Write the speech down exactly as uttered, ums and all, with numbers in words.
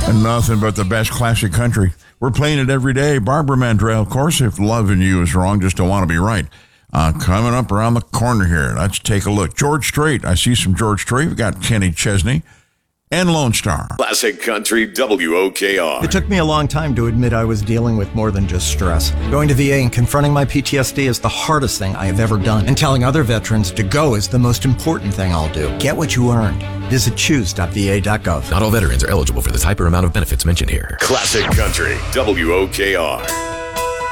And nothing but the best classic country. We're playing it every day. Barbara Mandrell, of course, if loving you is wrong, just don't want to be right. Uh, coming up around the corner here, let's take a look. George Strait. I see some George Strait. We've got Kenny Chesney and Lone Star. Classic Country W O K R. It took me a long time to admit I was dealing with more than just stress. Going to V A and confronting my P T S D is the hardest thing I have ever done. And telling other veterans to go is the most important thing I'll do. Get what you earned. Visit choose dot v a dot gov. Not all veterans are eligible for the type or amount of benefits mentioned here. Classic Country W O K R.